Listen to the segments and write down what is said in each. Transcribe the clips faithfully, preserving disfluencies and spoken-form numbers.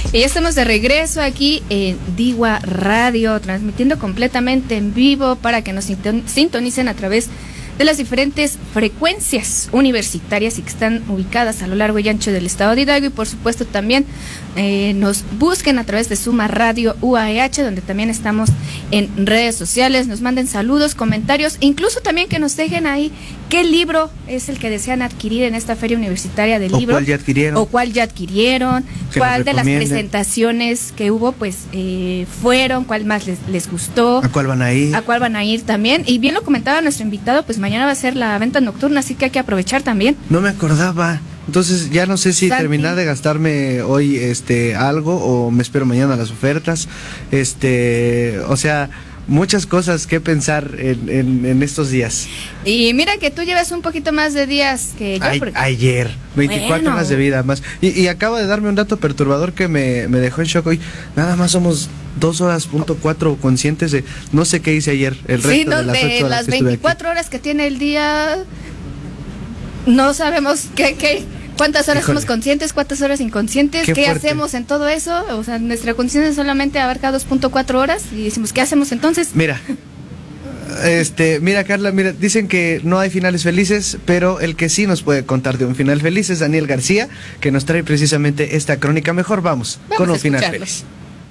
Y ya estamos de regreso aquí en Digua Radio, transmitiendo completamente en vivo para que nos sintonicen a través de las diferentes frecuencias universitarias y que están ubicadas a lo largo y ancho del estado de Hidalgo, y por supuesto también eh, nos busquen a través de Suma Radio U A E H, donde también estamos en redes sociales, nos manden saludos, comentarios, incluso también que nos dejen ahí qué libro es el que desean adquirir en esta feria universitaria del libro, o cuál ya adquirieron, o cuál ya adquirieron, cuál de las presentaciones que hubo pues eh, fueron, cuál más les, les gustó, a cuál van a ir, a cuál van a ir también. Y bien lo comentaba nuestro invitado, pues mañana va a ser la venta nocturna, así que hay que aprovechar también. No me acordaba, entonces ya no sé si Santi. terminar de gastarme hoy este algo o me espero mañana a las ofertas, este, o sea, muchas cosas que pensar en, en, en estos días. Y mira que tú llevas un poquito más de días que yo. Ay, porque... Ayer, veinticuatro bueno. horas de vida más. Y, y acaba de darme un dato perturbador que me, me dejó en shock hoy. Nada más somos dos horas punto cuatro conscientes de no sé qué hice ayer. El resto sí, no, de las, de ocho horas las que estuve veinticuatro horas que tiene el día, no sabemos qué, qué, cuántas horas Híjole. somos conscientes, cuántas horas inconscientes, qué, Qué qué fuerte. hacemos en todo eso. O sea, nuestra conciencia solamente abarca dos punto cuatro horas y decimos, ¿qué hacemos entonces? Mira, este, mira Carla, mira, dicen que no hay finales felices, pero el que sí nos puede contar de un final feliz es Daniel García, que nos trae precisamente esta crónica. Mejor vamos, Vamos con a un final escucharlo. feliz.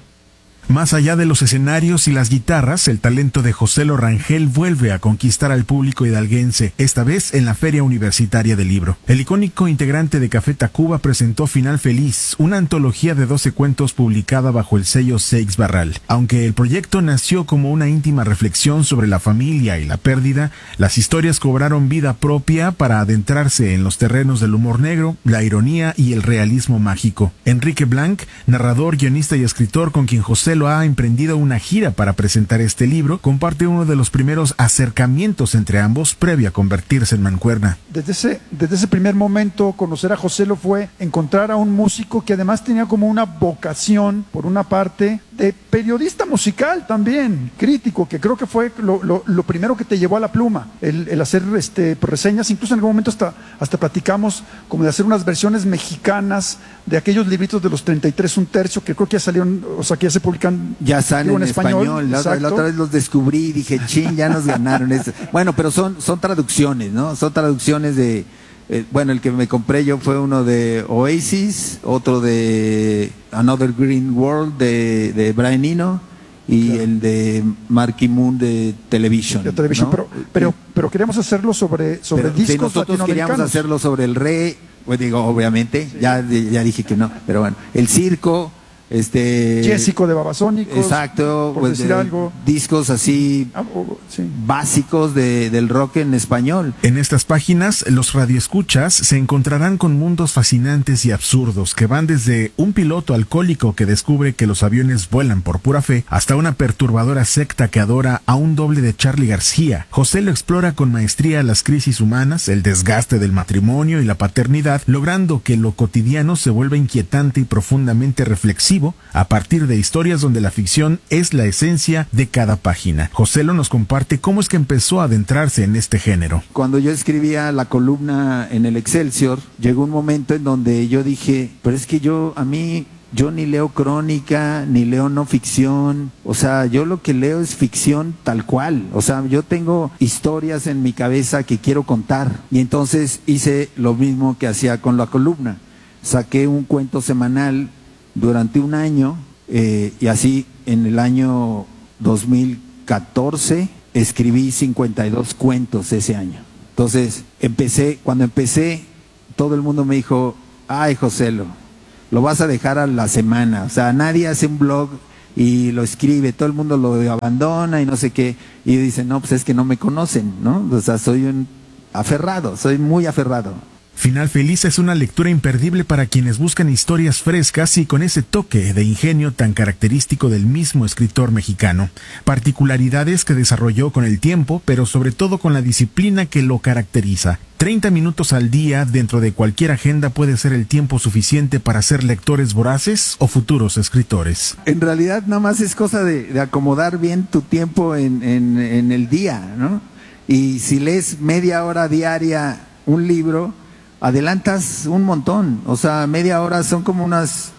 Más allá de los escenarios y las guitarras, el talento de Joselo Rangel vuelve a conquistar al público hidalguense, esta vez en la Feria Universitaria del Libro. El icónico integrante de Café Tacuba presentó Final Feliz, una antología de doce cuentos publicada bajo el sello Seix Barral. Aunque el proyecto nació como una íntima reflexión sobre la familia y la pérdida, las historias cobraron vida propia para adentrarse en los terrenos del humor negro, la ironía y el realismo mágico. Enrique Blanc, narrador, guionista y escritor con quien Joselo ha emprendido una gira para presentar este libro, comparte uno de los primeros acercamientos entre ambos previo a convertirse en mancuerna. Desde ese, desde ese primer momento, conocer a Joselo fue encontrar a un músico que además tenía como una vocación, por una parte, de periodista musical también, crítico, que creo que fue lo, lo, lo primero que te llevó a la pluma, el, el hacer este, reseñas, incluso en algún momento hasta, hasta platicamos como de hacer unas versiones mexicanas de aquellos libritos de los treinta y tres un tercio, que creo que ya salieron, o sea, que ya se publican. Ya están digo, en, en español. español la, otra, la otra vez los descubrí y dije, chin, ya nos ganaron. Esto. Bueno, pero son, son traducciones, ¿no? Son traducciones de, eh, bueno, el que me compré yo fue uno de Oasis, otro de Another Green World de, de Brian Eno y claro. el de Marky Moon de Television. De Television, ¿no? pero, pero, pero queríamos hacerlo sobre, sobre pero, discos sí, nosotros queríamos hacerlo sobre el rey, pues digo, obviamente, sí. ya, ya dije que no, pero bueno, el circo. Este Jessico de Babasónicos, exacto, por pues decir de, algo. discos así ah, oh, sí. básicos de, del rock en español. En estas páginas, los radioescuchas se encontrarán con mundos fascinantes y absurdos que van desde un piloto alcohólico que descubre que los aviones vuelan por pura fe, hasta una perturbadora secta que adora a un doble de Charly García. José lo explora con maestría las crisis humanas, el desgaste del matrimonio y la paternidad, logrando que lo cotidiano se vuelva inquietante y profundamente reflexivo a partir de historias donde la ficción es la esencia de cada página. Joselo nos comparte cómo es que empezó a adentrarse en este género. Cuando yo escribía la columna en el Excelsior, llegó un momento en donde yo dije, pero es que yo, a mí, yo ni leo crónica, ni leo no ficción, o sea, yo lo que leo es ficción tal cual, o sea, yo tengo historias en mi cabeza que quiero contar, y entonces hice lo mismo que hacía con la columna, saqué un cuento semanal durante un año eh, y así en el año dos mil catorce escribí cincuenta y dos cuentos ese año. Entonces empecé, cuando empecé todo el mundo me dijo, ay Joselo, lo vas a dejar a la semana, o sea, nadie hace un blog y lo escribe, todo el mundo lo abandona y no sé qué, y dicen, no, pues es que no me conocen, ¿no? O sea, soy un aferrado, soy muy aferrado. Final Feliz es una lectura imperdible para quienes buscan historias frescas y con ese toque de ingenio tan característico del mismo escritor mexicano. Particularidades que desarrolló con el tiempo, pero sobre todo con la disciplina que lo caracteriza. treinta minutos al día dentro de cualquier agenda puede ser el tiempo suficiente para ser lectores voraces o futuros escritores. En realidad nada más es cosa de, de acomodar bien tu tiempo en, en, en el día, ¿no? Y si lees media hora diaria un libro, adelantas un montón, o sea, media hora son como unas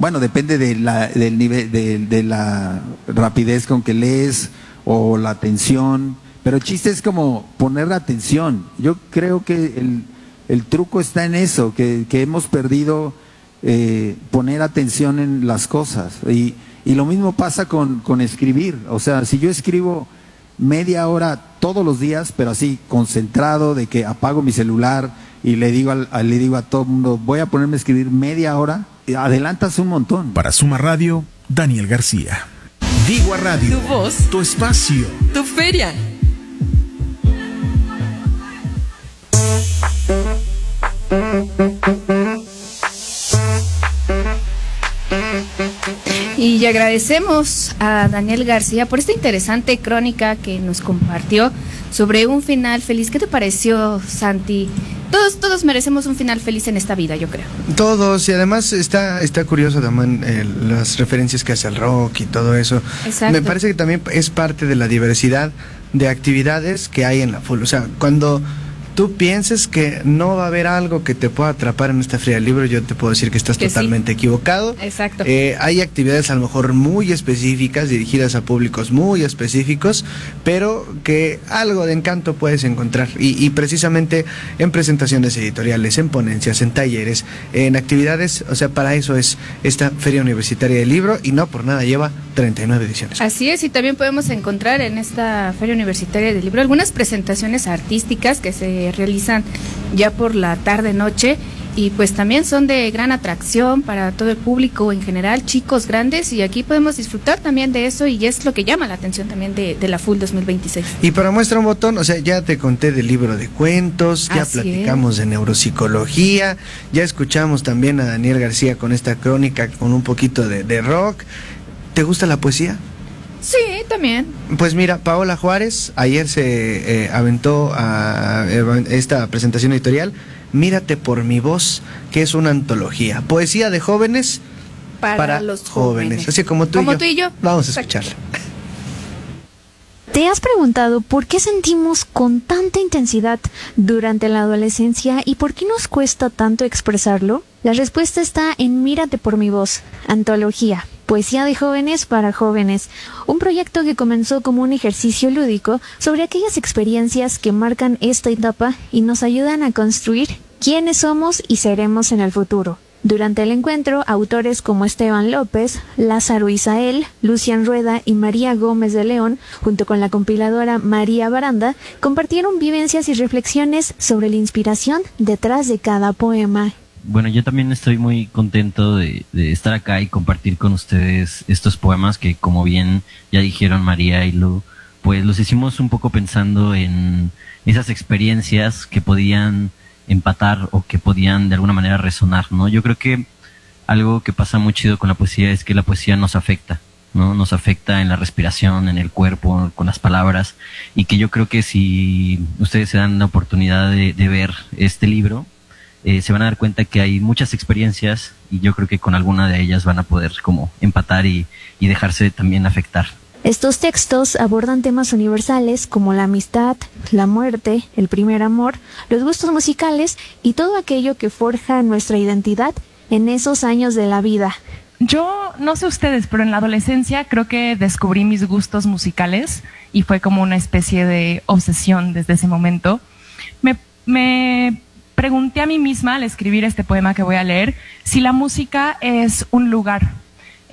bueno, depende de la, del nivel, de, de la rapidez con que lees o la atención, pero el chiste es como poner la atención. Yo creo que el, el truco está en eso, que, que hemos perdido eh, poner atención en las cosas. Y, y lo mismo pasa con, con escribir. O sea, si yo escribo media hora todos los días, pero así concentrado, de que apago mi celular y le digo, al, le digo a todo el mundo, voy a ponerme a escribir media hora, adelantas un montón. Para Suma Radio, Daniel García. Digua Radio. Tu voz. Tu espacio. Tu feria. Y agradecemos a Daniel García por esta interesante crónica que nos compartió sobre un final feliz. ¿Qué te pareció, Santi? Todos, todos merecemos un final feliz en esta vida, yo creo. Todos, y además está, está curioso también eh, las referencias que hace al rock y todo eso. Exacto. Me parece que también es parte de la diversidad de actividades que hay en la F U L. O sea, cuando tú pienses que no va a haber algo que te pueda atrapar en esta feria del libro, yo te puedo decir que estás Que totalmente sí. equivocado. Exacto. Eh, hay actividades a lo mejor muy específicas, dirigidas a públicos muy específicos, pero que algo de encanto puedes encontrar. Y, y precisamente en presentaciones editoriales, en ponencias, en talleres, en actividades, o sea, para eso es esta Feria Universitaria del Libro, y no por nada lleva treinta y nueve ediciones. Así es, y también podemos encontrar en esta Feria Universitaria del Libro algunas presentaciones artísticas que se realizan ya por la tarde-noche, y pues también son de gran atracción para todo el público en general, chicos, grandes, y aquí podemos disfrutar también de eso, y es lo que llama la atención también de, de la F U L dos mil veintiséis. Y para muestra un botón, o sea, ya te conté del libro de cuentos, ya Así platicamos es. de neuropsicología, ya escuchamos también a Daniel García con esta crónica con un poquito de, de rock. ¿Te gusta la poesía? Sí, también. Pues mira, Paola Juárez ayer se eh, aventó a, a esta presentación editorial, Mírate por mi voz, que es una antología, poesía de jóvenes Para, para los jóvenes. jóvenes. Así como tú, Como y, yo. tú y yo. Vamos a Exacto. escucharla. ¿Te has preguntado por qué sentimos con tanta intensidad durante la adolescencia y por qué nos cuesta tanto expresarlo? La respuesta está en Mírate por mi voz, antología, poesía de jóvenes para jóvenes, un proyecto que comenzó como un ejercicio lúdico sobre aquellas experiencias que marcan esta etapa y nos ayudan a construir quiénes somos y seremos en el futuro. Durante el encuentro, autores como Esteban López, Lázaro Isael, Lucian Rueda y María Gómez de León, junto con la compiladora María Baranda, compartieron vivencias y reflexiones sobre la inspiración detrás de cada poema. Bueno, yo también estoy muy contento de, de estar acá y compartir con ustedes estos poemas que, como bien ya dijeron María y Lu, pues los hicimos un poco pensando en esas experiencias que podían empatar o que podían de alguna manera resonar, ¿no? Yo creo que algo que pasa muy chido con la poesía es que la poesía nos afecta, ¿no? Nos afecta en la respiración, en el cuerpo, con las palabras, y que yo creo que si ustedes se dan la oportunidad de, de ver este libro, eh, se van a dar cuenta que hay muchas experiencias, y yo creo que con alguna de ellas van a poder como empatar y, y dejarse también afectar. Estos textos abordan temas universales como la amistad, la muerte, el primer amor, los gustos musicales y todo aquello que forja nuestra identidad en esos años de la vida. Yo no sé ustedes, pero en la adolescencia creo que descubrí mis gustos musicales y fue como una especie de obsesión desde ese momento. Me, me pregunté a mí misma al escribir este poema que voy a leer si la música es un lugar.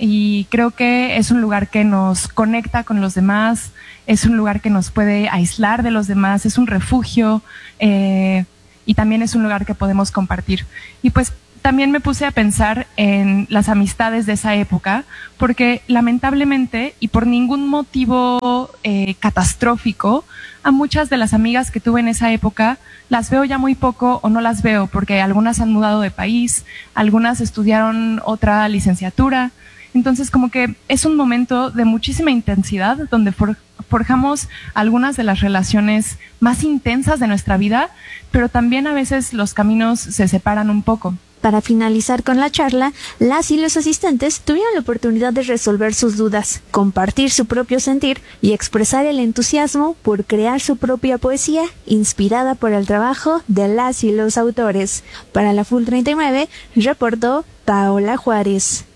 Y creo que es un lugar que nos conecta con los demás, es un lugar que nos puede aislar de los demás, es un refugio eh, y también es un lugar que podemos compartir. Y pues también me puse a pensar en las amistades de esa época, porque lamentablemente y por ningún motivo eh, catastrófico, a muchas de las amigas que tuve en esa época las veo ya muy poco o no las veo, porque algunas se han mudado de país, algunas estudiaron otra licenciatura. Entonces, como que es un momento de muchísima intensidad donde for, forjamos algunas de las relaciones más intensas de nuestra vida, pero también a veces los caminos se separan un poco. Para finalizar con la charla, las y los asistentes tuvieron la oportunidad de resolver sus dudas, compartir su propio sentir y expresar el entusiasmo por crear su propia poesía inspirada por el trabajo de las y los autores. Para la F U L treinta y nueve, reportó Paola Juárez.